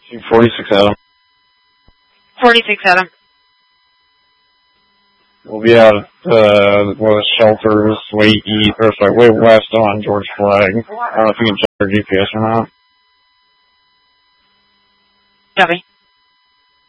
46 Adam. 46 Adam. We'll be out at one of the shelters way west on George Flag. I don't know if you can check our GPS or not. Copy.